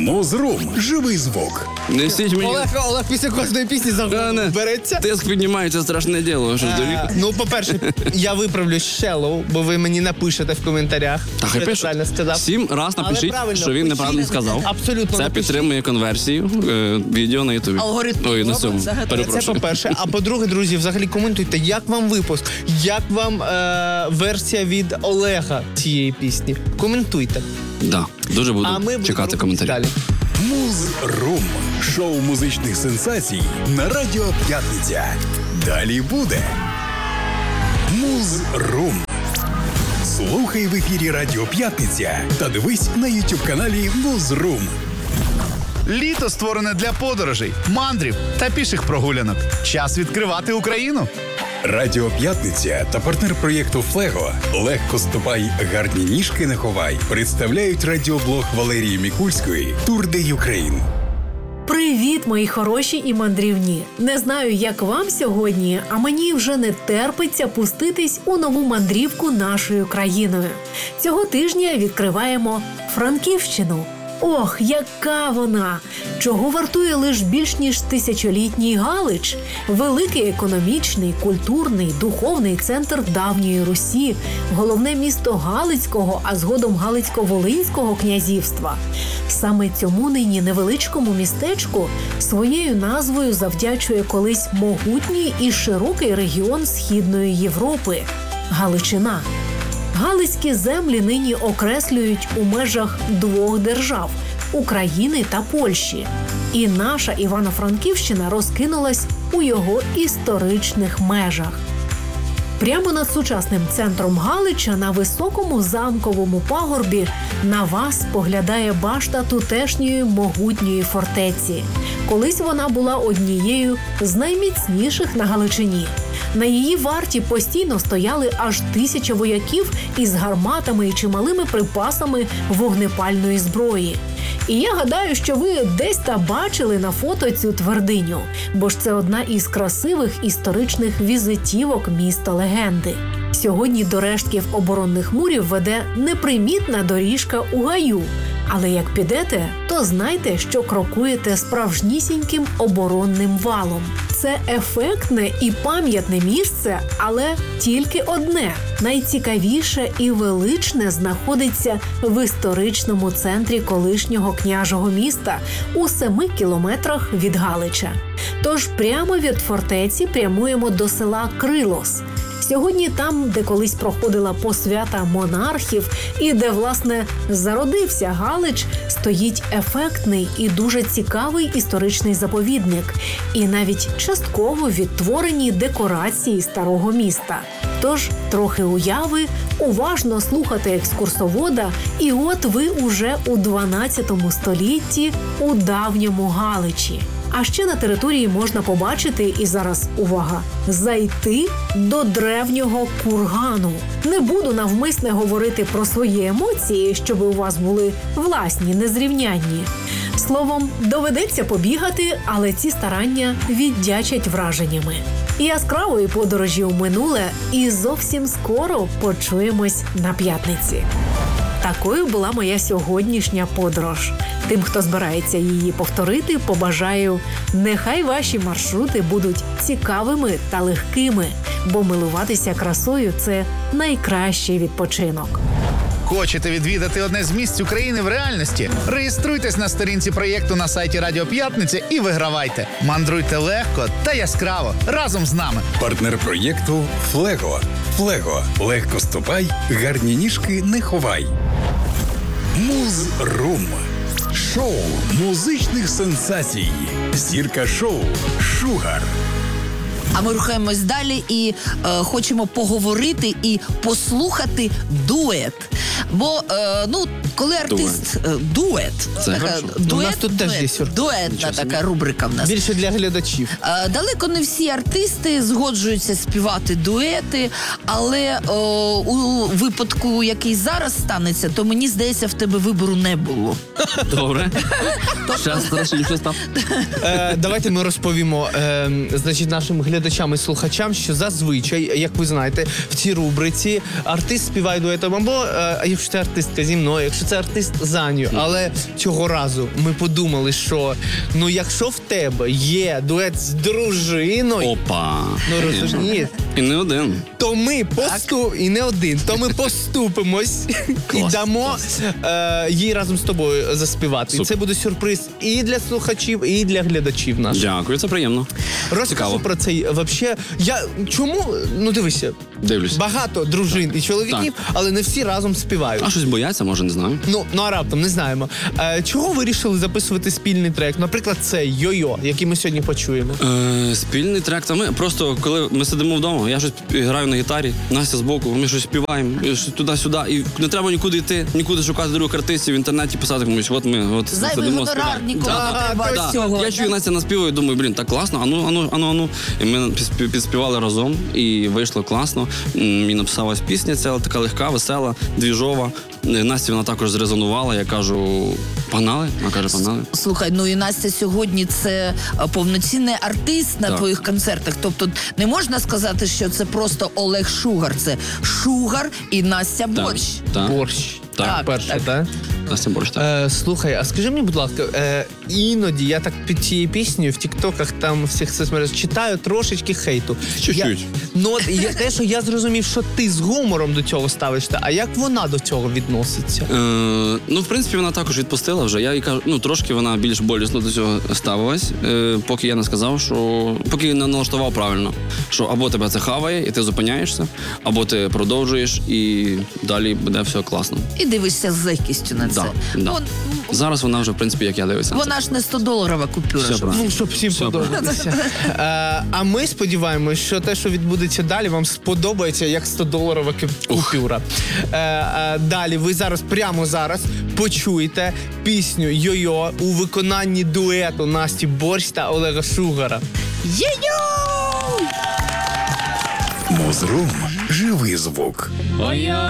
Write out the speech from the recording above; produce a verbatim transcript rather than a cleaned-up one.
Музрум. Живий звук. Несіть мені. Олег, Олег після кожної пісні за голову береться. Тиск піднімається, страшне діло. Що Е, ну, по-перше, я виправлю Shallow, бо ви мені напишете в коментарях. Та хай що я правильно пишуть. сказав. Сім раз Але напишіть, правильно, що він пишіть. неправильно сказав. Абсолютно Це напишіть. підтримує конверсію е, відео на ютубі. Алгоритм Ой, на робить, цьому. загадує. Це Перепрошую. по-перше. А по-друге, друзі, взагалі коментуйте, як вам випуск, як вам е, версія від Олега цієї пісні. Коментуйте. Да, дуже буду А ми будемо чекати рухатись коментарі. далі. Музрум. Шоу музичних сенсацій на Радіо П'ятниця. Далі буде Музрум. Слухай в ефірі Радіо П'ятниця та дивись на ютуб-каналі Музрум. Літо створене для подорожей, мандрів та піших прогулянок. Час відкривати Україну. Радіо П'ятниця та партнер проєкту Флего «Легко ступай, гарні ніжки не ховай» представляють радіоблог Валерії Мікульської «Тур де Юкрейн». Привіт, мої хороші і мандрівні! Не знаю, як вам сьогодні, а мені вже не терпиться пуститись у нову мандрівку нашою країною. Цього тижня відкриваємо Франківщину. Ох, яка вона! Чого вартує лиш більш ніж тисячолітній Галич? Великий економічний, культурний, духовний центр давньої Русі, головне місто Галицького, а згодом Галицько-Волинського князівства. Саме цьому нині невеличкому містечку своєю назвою завдячує колись могутній і широкий регіон Східної Європи – Галичина. Галицькі землі нині окреслюють у межах двох держав – України та Польщі. І наша Івано-Франківщина розкинулась у його історичних межах. Прямо над сучасним центром Галича на високому замковому пагорбі на вас поглядає башта тутешньої могутньої фортеці. Колись вона була однією з найміцніших на Галичині. На її варті постійно стояли аж тисяча вояків із гарматами і чималими припасами вогнепальної зброї. І я гадаю, що ви десь та бачили на фото цю твердиню, бо ж це одна із красивих історичних візитівок міста легенди. Сьогодні до рештків оборонних мурів веде непримітна доріжка у гаю. Але як підете, то знайте, що крокуєте справжнісіньким оборонним валом. Це ефектне і пам'ятне місце, але тільки одне. Найцікавіше і величне знаходиться в історичному центрі колишнього княжого міста у семи кілометрах від Галича. Тож прямо від фортеці прямуємо до села Крилос. Сьогодні там, де колись проходила посвята монархів і де, власне, зародився Галич, стоїть ефектний і дуже цікавий історичний заповідник. І навіть частково відтворені декорації старого міста. Тож трохи уяви, уважно слухати екскурсовода, і от ви уже у дванадцятому столітті у давньому Галичі. А ще на території можна побачити, і зараз, увага, зайти до древнього кургану. Не буду навмисне говорити про свої емоції, щоб у вас були власні, незрівнянні. Словом, доведеться побігати, але ці старання віддячать враженнями. Яскравої подорожі у минуле і зовсім скоро почуємось на п'ятниці. Такою була моя сьогоднішня подорож. Тим, хто збирається її повторити, побажаю, нехай ваші маршрути будуть цікавими та легкими, бо милуватися красою – це найкращий відпочинок. Хочете відвідати одне з місць України в реальності? Реєструйтесь на сторінці проєкту на сайті Радіо П'ятниця і вигравайте. Мандруйте легко та яскраво разом з нами. Партнер проєкту Флего. Флего. Легко ступай, гарні ніжки не ховай. Музрум. Шоу музичних сенсацій. Зірка шоу «Шугар». А ми рухаємось далі і е, хочемо поговорити і послухати дует. Бо, е, ну, коли артист... Дует. Е, дует. Це така, хорошо. дует, У нас тут теж дует, є сюрприз. дуетна така рубрика в нас. Більше для глядачів. Е, далеко не всі артисти згоджуються співати дуети, але о, у випадку, який зараз станеться, то мені здається, в тебе вибору не було. Добре. Щас страшніше став. Е, давайте ми розповімо е, значить, нашим глядачам і слухачам, що зазвичай, як ви знаєте, в цій рубриці артист співає дуетом або, е, якщо якщо це артистка зі мною, якщо це артист з Анею. Але цього разу ми подумали, що ну якщо в тебе є дует з дружиною, Опа. ну розумієш, І не один. то ми посту і не один, то ми поступимось і дамо е, їй разом з тобою заспівати. Супер. І це буде сюрприз і для слухачів, і для глядачів наших. Дякую, це приємно. Розкажу Цікаво. про це вообще. Я чому, ну дивися, Дивлюсь. багато дружин і чоловіків, але не всі разом співають. А щось бояться, може, не знаю. Ну, ну а раптом не знаємо. Е, чого ви вирішили записувати спільний трек? Наприклад, це Йо-Йо, який ми сьогодні почуємо. Е, спільний трек. Та ми просто, коли ми сидимо вдома, я щось граю на гітарі, Настя збоку, ми щось співаємо, і щось туди-сюди. І не треба нікуди йти, нікуди шукати других артистів в інтернеті, писати комусь. От ми от Зайвий сидимо, гонорар співаємо. нікому Да, не да, треба да. цього. Я чую, Настя наспівує, думаю, блін, так класно, ану, ану, ану, ану. І ми підспів- підспівали разом, і вийшло класно. М, Мені написалась пісня, ця така легка, весела, двіжова. Е, Насті вона також зрезонувала, я кажу, погнали? Вона каже, погнали. Слухай, ну і Настя сьогодні це е, повноцінний артист на Так. твоїх концертах. Тобто не можна сказати, що це просто Олег Шугар. Це Шугар і Настя Борщ. Так, Борщ. Так, Перше, так. так? Настя Борщ, так. Е, слухай, а скажи мені, будь ласка, е, іноді я так під цією піснею в тіктоках, там всіх соцмережах читаю трошечки хейту. Чуть-чуть. Я, ну, от, я, те, що я зрозумів, що ти з гумором до цього ставишся, а як вона до цього відноситься? Е, ну, в принципі, вона також відпустила вже. Я їй кажу, ну трошки вона більш болісно до цього ставилась, е, поки я не сказав, що поки я не налаштував правильно, що або тебе це хаває, і ти зупиняєшся, або ти продовжуєш, і далі буде все класно. І дивишся з легкістю на це. Да, да. Вон- Зараз вона вже, в принципі, як я дивився. на це. Вона ж не сто-доларова купюра. Все щоб- правильно. Ну, щоб всім Все подобатися. Е, а ми сподіваємось, що те, що відбудеться далі, вам сподобається як сто-доларова купюра. Е, е, далі ви зараз, прямо зараз, почуєте пісню Йо-Йо у виконанні дуету Насті Борщ та Олега Шугара. Є-йо! Музрум. Живий звук.